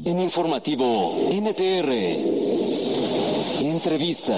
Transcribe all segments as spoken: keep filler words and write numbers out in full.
En Informativo N T R, entrevista.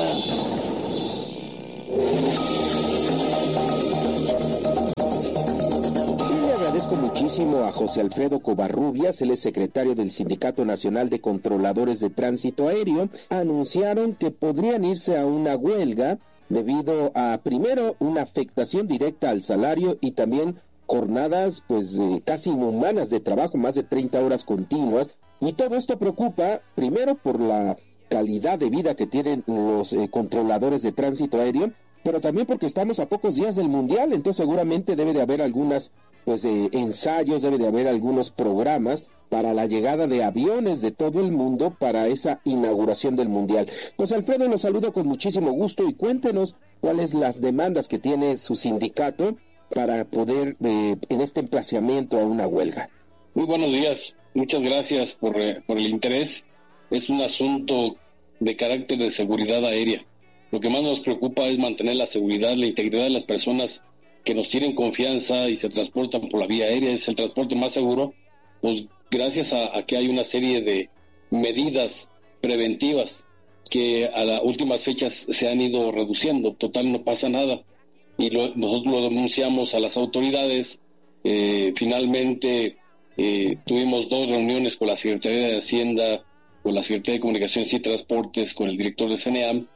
Le agradezco muchísimo a José Alfredo Covarrubias, él es secretario del Sindicato Nacional de Controladores de Tránsito Aéreo. Anunciaron que podrían irse a una huelga debido a, primero, una afectación directa al salario y también jornadas pues eh, casi inhumanas de trabajo, más de treinta horas continuas. Y todo esto preocupa, primero, por la calidad de vida que tienen los eh, controladores de tránsito aéreo, pero también porque estamos a pocos días del Mundial, entonces seguramente debe de haber algunas pues eh, ensayos, debe de haber algunos programas para la llegada de aviones de todo el mundo para esa inauguración del Mundial. José Alfredo, los saludo con muchísimo gusto y cuéntenos cuáles las demandas que tiene su sindicato para poder eh, en este emplazamiento a una huelga. Muy buenos días, muchas gracias por, eh, por el interés. Es un asunto de carácter de seguridad aérea. Lo que más nos preocupa es mantener la seguridad, la integridad de las personas que nos tienen confianza y se transportan por la vía aérea. Es el transporte más seguro, pues gracias a, a que hay una serie de medidas preventivas que a las últimas fechas se han ido reduciendo. Total, no pasa nada. Y lo, nosotros lo denunciamos a las autoridades. Eh, finalmente eh, tuvimos dos reuniones con la Secretaría de Hacienda, con la Secretaría de Comunicaciones y Transportes, con el director de CENEAM,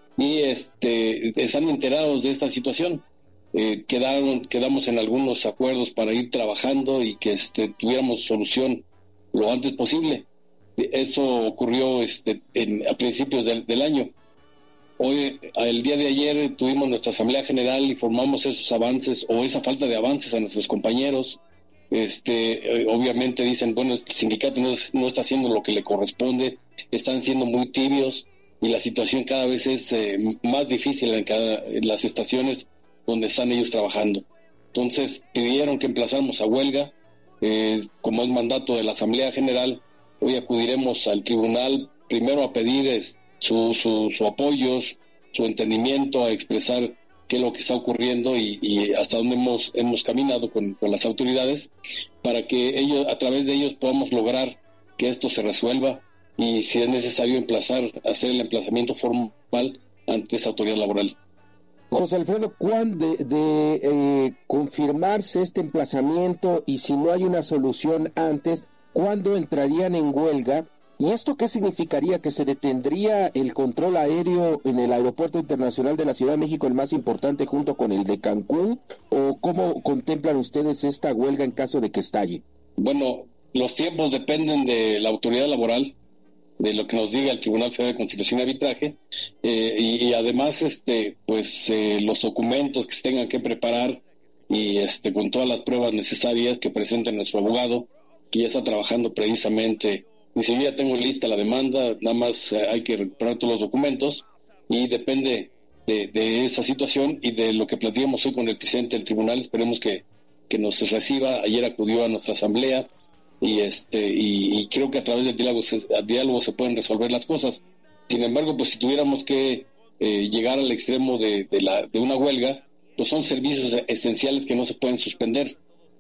y este, están enterados de esta situación. Eh, quedaron, quedamos en algunos acuerdos para ir trabajando y que este, tuviéramos solución lo antes posible. Eso ocurrió este, en, a principios del, del año. Hoy, el día de ayer, tuvimos nuestra Asamblea General y formamos esos avances o esa falta de avances a nuestros compañeros. Este, eh, obviamente dicen, bueno, el sindicato no, es, no está haciendo lo que le corresponde, están siendo muy tibios y la situación cada vez es eh, más difícil en, cada, en las estaciones donde están ellos trabajando. Entonces pidieron que emplazáramos a huelga, eh, como es mandato de la Asamblea General. Hoy acudiremos al tribunal primero a pedir es, su, su, su apoyo, su entendimiento, a expresar qué es lo que está ocurriendo y, y hasta dónde hemos, hemos caminado con, con las autoridades, para que ellos, a través de ellos podamos lograr que esto se resuelva y si es necesario emplazar, hacer el emplazamiento formal ante esa autoridad laboral. José Alfredo, ¿cuándo de, de eh, confirmarse este emplazamiento y si no hay una solución antes, cuándo entrarían en huelga? ¿Y esto qué significaría? ¿Que se detendría el control aéreo en el Aeropuerto Internacional de la Ciudad de México, el más importante, junto con el de Cancún? ¿O cómo contemplan ustedes esta huelga en caso de que estalle? Bueno, los tiempos dependen de la autoridad laboral, de lo que nos diga el Tribunal Federal de Conciliación y Arbitraje, eh, y, y además este pues eh, los documentos que se tengan que preparar y este con todas las pruebas necesarias que presente nuestro abogado, que ya está trabajando precisamente. Ni siquiera tengo lista la demanda, nada más eh, hay que recuperar todos los documentos y depende de, de esa situación y de lo que platicamos hoy con el presidente del tribunal. Esperemos que, que nos reciba. Ayer acudió a nuestra asamblea y este y, y creo que a través del diálogo se, al diálogo se pueden resolver las cosas. Sin embargo, pues si tuviéramos que eh, llegar al extremo de, de, la, de una huelga, pues son servicios esenciales que no se pueden suspender.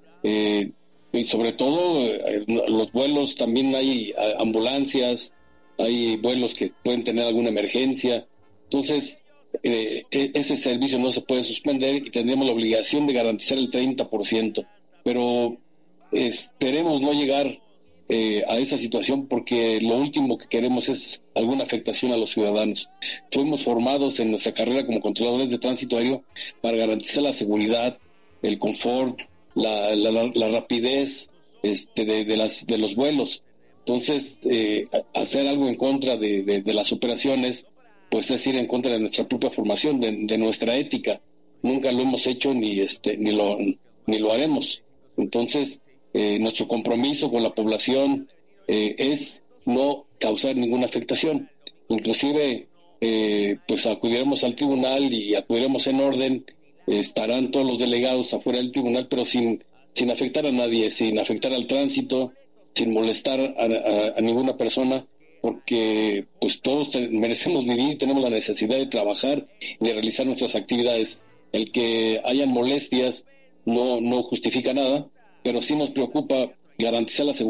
Eh, y sobre todo eh, los vuelos, también hay ambulancias, hay vuelos que pueden tener alguna emergencia. Entonces eh, ese servicio no se puede suspender y tendríamos la obligación de garantizar el treinta por ciento, pero esperemos no llegar eh, a esa situación, porque lo último que queremos es alguna afectación a los ciudadanos. Fuimos formados en nuestra carrera como controladores de tránsito aéreo para garantizar la seguridad, el confort, la, la, la, la rapidez este, de, de, las, de los vuelos. Entonces eh, hacer algo en contra de, de, de las operaciones, pues es ir en contra de nuestra propia formación, de, de nuestra ética. Nunca lo hemos hecho ni este ni lo ni lo haremos. Entonces eh, nuestro compromiso con la población eh, es no causar ninguna afectación. Inclusive eh, pues acudiremos al tribunal y acudiremos en orden. Estarán todos los delegados afuera del tribunal, pero sin sin afectar a nadie, sin afectar al tránsito, sin molestar a, a, a ninguna persona, porque pues todos te, merecemos vivir, tenemos la necesidad de trabajar y de realizar nuestras actividades. El que hayan molestias no, no justifica nada, pero sí nos preocupa garantizar la seguridad.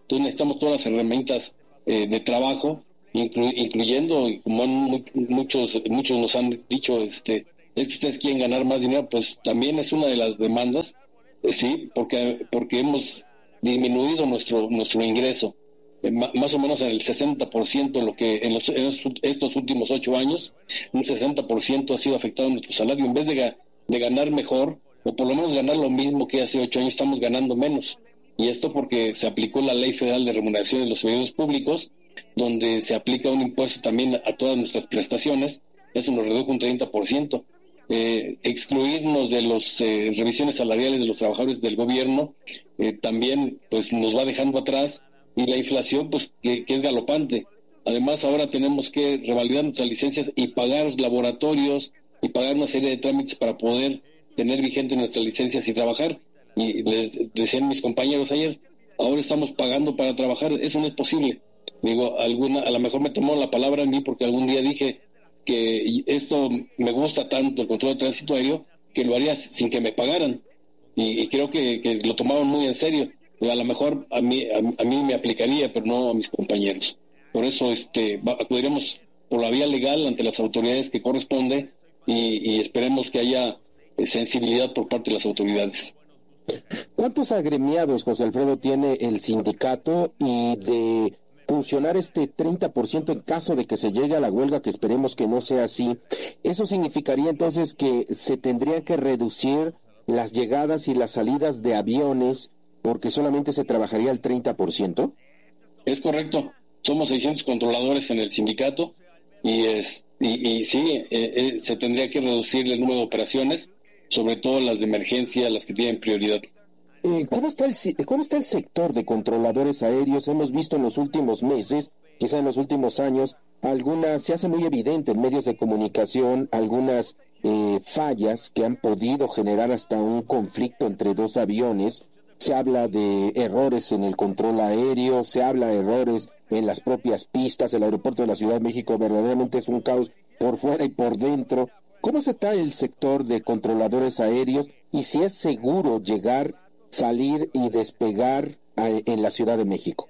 Entonces necesitamos todas las herramientas eh, de trabajo, inclu- incluyendo, como han, muchos muchos nos han dicho, este es que ustedes quieren ganar más dinero, pues también es una de las demandas, eh, sí, porque porque hemos disminuido nuestro nuestro ingreso, eh, ma, más o menos en el sesenta por ciento, lo que en, los, en los, estos últimos ocho años, un sesenta por ciento ha sido afectado en nuestro salario. En vez de, ga, de ganar mejor, o por lo menos ganar lo mismo que hace ocho años, estamos ganando menos. Y esto porque se aplicó la Ley Federal de Remuneración de los Servidores Públicos, donde se aplica un impuesto también a todas nuestras prestaciones. Eso nos redujo un treinta por ciento. Eh, excluirnos de las eh, revisiones salariales de los trabajadores del gobierno eh, también pues nos va dejando atrás, y la inflación pues que, que es galopante. Además ahora tenemos que revalidar nuestras licencias y pagar laboratorios y pagar una serie de trámites para poder tener vigente nuestras licencias y trabajar. Y les decían mis compañeros ayer, ahora estamos pagando para trabajar, eso no es posible. Digo, alguna, a lo mejor me tomó la palabra en mí porque algún día dije que esto me gusta tanto, el control de tránsito aéreo, que lo haría sin que me pagaran, y, y creo que, que lo tomaban muy en serio. A lo mejor a mí, a, a mí me aplicaría, pero no a mis compañeros. Por eso este va, acudiremos por la vía legal ante las autoridades que corresponde, y, y esperemos que haya eh, sensibilidad por parte de las autoridades. ¿Cuántos agremiados, José Alfredo, tiene el sindicato? Y de funcionar este treinta por ciento en caso de que se llegue a la huelga, que esperemos que no sea así, ¿eso significaría entonces que se tendrían que reducir las llegadas y las salidas de aviones porque solamente se trabajaría el treinta por ciento? Es correcto, somos seiscientos controladores en el sindicato, y, es, y, y sí, eh, eh, se tendría que reducir el número de operaciones, sobre todo las de emergencia, las que tienen prioridad. Eh, ¿cómo está el cómo está el sector de controladores aéreos? Hemos visto en los últimos meses, quizá en los últimos años, algunas, se hace muy evidente en medios de comunicación, algunas eh, fallas que han podido generar hasta un conflicto entre dos aviones. Se habla de errores en el control aéreo, se habla de errores en las propias pistas. El aeropuerto de la Ciudad de México verdaderamente es un caos por fuera y por dentro. ¿Cómo está el sector de controladores aéreos y si es seguro llegar, salir y despegar a, en la Ciudad de México?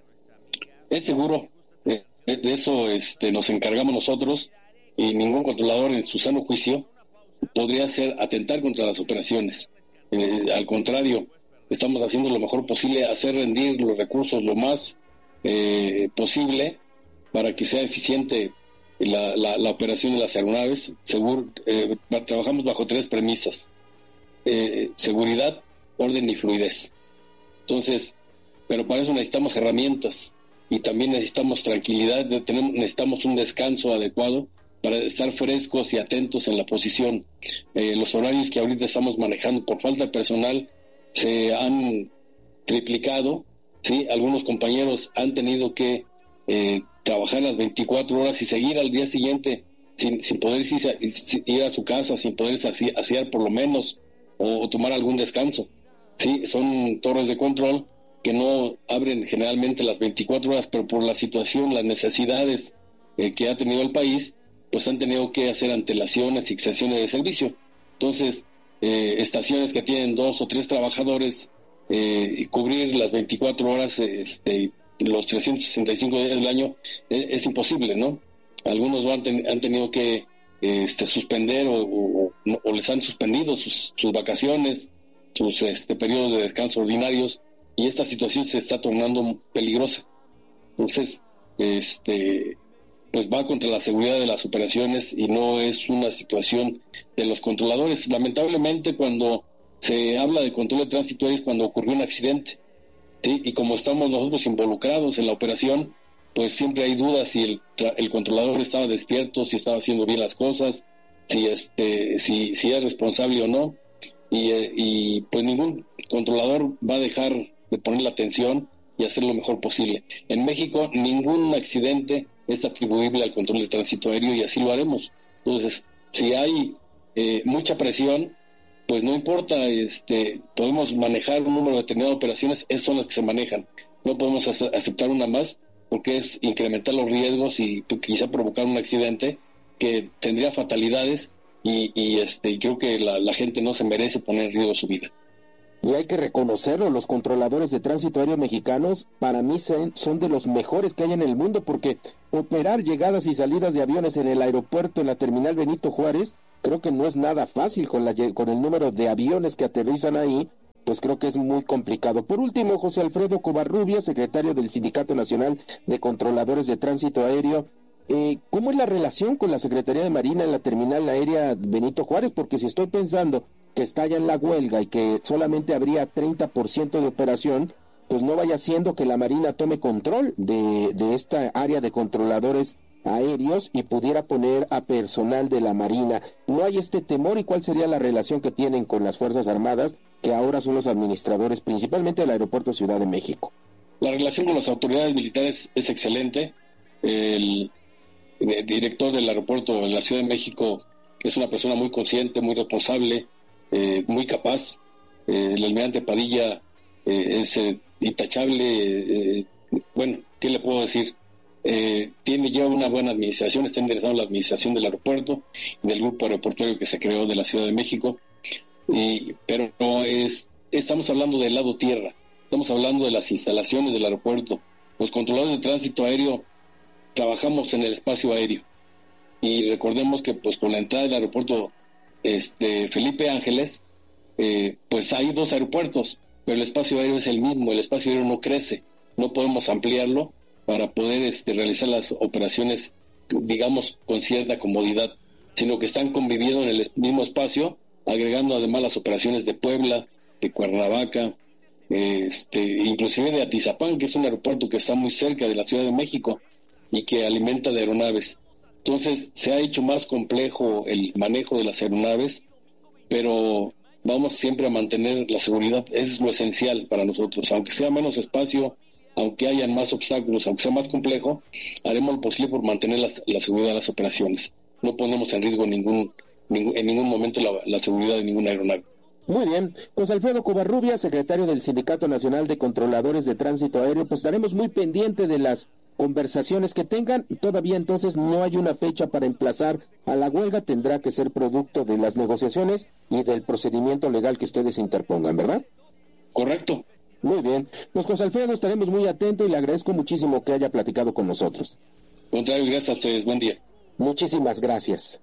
Es seguro, eh, de eso este, nos encargamos nosotros, y ningún controlador en su sano juicio podría hacer atentar contra las operaciones. Eh, al contrario, estamos haciendo lo mejor posible, hacer rendir los recursos lo más eh, posible para que sea eficiente la, la, la operación de las aeronaves. Seguro, eh, trabajamos bajo tres premisas: eh, seguridad, orden y fluidez. Entonces, pero para eso necesitamos herramientas, y también necesitamos tranquilidad, tenemos, necesitamos un descanso adecuado para estar frescos y atentos en la posición. Eh, los horarios que ahorita estamos manejando por falta de personal se han triplicado, ¿sí? Algunos compañeros han tenido que eh, trabajar las veinticuatro horas y seguir al día siguiente sin, sin poder irse a, ir a su casa, sin poder asear por lo menos, o, o tomar algún descanso. Sí, son torres de control que no abren generalmente las veinticuatro horas, pero por la situación, las necesidades eh, que ha tenido el país, pues han tenido que hacer antelaciones y extensiones de servicio. Entonces, eh, estaciones que tienen dos o tres trabajadores, eh, y cubrir las veinticuatro horas, este, los trescientos sesenta y cinco días del año, es, es imposible, ¿no? Algunos lo han, ten, han tenido que este, suspender o, o, o les han suspendido sus, sus vacaciones, sus este, periodos de descanso ordinarios, y esta situación se está tornando peligrosa. Entonces, este, pues va contra la seguridad de las operaciones, y no es una situación de los controladores. Lamentablemente, cuando se habla de control de tránsito es cuando ocurrió un accidente, ¿sí? Y como estamos nosotros involucrados en la operación, pues siempre hay dudas si el, el controlador estaba despierto, si estaba haciendo bien las cosas, si este, si, si es responsable o no. Y, y pues ningún controlador va a dejar de poner la atención y hacer lo mejor posible. En México ningún accidente es atribuible al control del tránsito aéreo, y así lo haremos. Entonces, si hay eh, mucha presión, pues no importa, este, podemos manejar un número determinado de operaciones, esas son las que se manejan. No podemos aceptar una más, porque es incrementar los riesgos y quizá provocar un accidente que tendría fatalidades. Y, y este creo que la, la gente no se merece poner en riesgo su vida. y hay que reconocerlo, los controladores de tránsito aéreo mexicanos para mí son de los mejores que hay en el mundo, porque operar llegadas y salidas de aviones en el aeropuerto, en la terminal Benito Juárez, creo que no es nada fácil con, la, con el número de aviones que aterrizan ahí, pues creo que es muy complicado. Por último, José Alfredo Covarrubias, secretario del Sindicato Nacional de Controladores de Tránsito Aéreo, eh, ¿cómo es la relación con la Secretaría de Marina en la terminal aérea Benito Juárez? Porque si estoy pensando que estallan la huelga y que solamente habría treinta por ciento de operación, pues no vaya siendo que la Marina tome control de, de esta área de controladores aéreos y pudiera poner a personal de la Marina. ¿No hay este temor? ¿Y cuál sería la relación que tienen con las Fuerzas Armadas, que ahora son los administradores principalmente del Aeropuerto Ciudad de México? La relación con las autoridades militares es excelente. El, el director del aeropuerto de la Ciudad de México es una persona muy consciente, muy responsable, Eh, muy capaz. Eh, el almirante Padilla eh, es eh, intachable. Eh, bueno, ¿qué le puedo decir? Eh, tiene ya una buena administración, está interesado en la administración del aeropuerto, del grupo aeroportuario que se creó de la Ciudad de México, y, pero no es, estamos hablando del lado tierra, estamos hablando de las instalaciones del aeropuerto. Los controladores de tránsito aéreo trabajamos en el espacio aéreo, y recordemos que pues por la entrada del aeropuerto Este, Felipe Ángeles, eh, pues hay dos aeropuertos, pero el espacio aéreo es el mismo, el espacio aéreo no crece, no podemos ampliarlo para poder este, realizar las operaciones, digamos, con cierta comodidad, sino que están conviviendo en el mismo espacio, agregando además las operaciones de Puebla, de Cuernavaca, eh, este, inclusive de Atizapán, que es un aeropuerto que está muy cerca de la Ciudad de México y que alimenta de aeronaves. Entonces se ha hecho más complejo el manejo de las aeronaves, pero vamos siempre a mantener la seguridad, es lo esencial para nosotros. Aunque sea menos espacio, aunque hayan más obstáculos, aunque sea más complejo, haremos lo posible por mantener la, la seguridad de las operaciones. No ponemos en riesgo ningún, ningún en ningún momento la, la seguridad de ninguna aeronave. Muy bien, pues Alfredo Covarrubias, secretario del Sindicato Nacional de Controladores de Tránsito Aéreo, pues estaremos muy pendiente de las conversaciones que tengan. Todavía entonces no hay una fecha para emplazar a la huelga, tendrá que ser producto de las negociaciones y del procedimiento legal que ustedes interpongan, ¿verdad? Correcto. Muy bien, pues José Alfredo, estaremos muy atentos y le agradezco muchísimo que haya platicado con nosotros. Contrario, gracias a ustedes, buen día. Muchísimas gracias.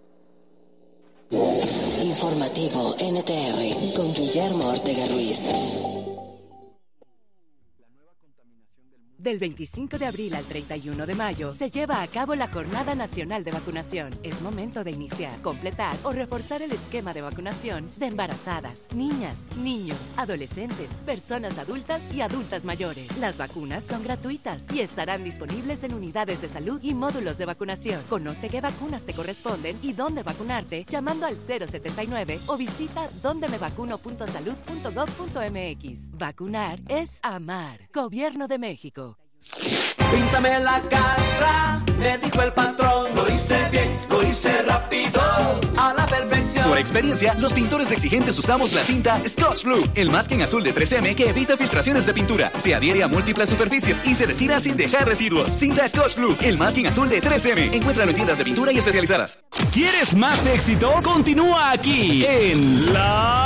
Informativo N T R con Guillermo Ortega Ruiz. Del veinticinco de abril al treinta y uno de mayo se lleva a cabo la Jornada Nacional de Vacunación. Es momento de iniciar, completar o reforzar el esquema de vacunación de embarazadas, niñas, niños, adolescentes, personas adultas y adultas mayores. Las vacunas son gratuitas y estarán disponibles en unidades de salud y módulos de vacunación. Conoce qué vacunas te corresponden y dónde vacunarte llamando al cero setenta y nueve o visita donde me vacuno punto salud punto gob punto mx. Vacunar es amar. Gobierno de México. Píntame la casa, me dijo el patrón. Lo hice bien, lo hice rápido, a la perfección. Por experiencia, los pintores exigentes usamos la cinta Scotch Blue, el masking azul de tres eme que evita filtraciones de pintura, se adhiere a múltiples superficies y se retira sin dejar residuos. Cinta Scotch Blue, el masking azul de tres eme. Encuéntralo en tiendas de pintura y especializadas. ¿Quieres más éxitos? Continúa aquí en La